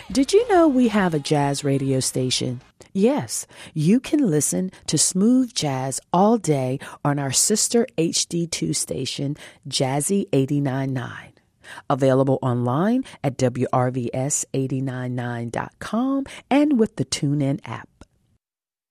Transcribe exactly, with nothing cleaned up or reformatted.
Did you know we have a jazz radio station? Yes, you can listen to smooth jazz all day on our sister H D two station, Jazzy eighty-nine point nine. Available online at W R V S eight nine nine dot com and with the TuneIn app.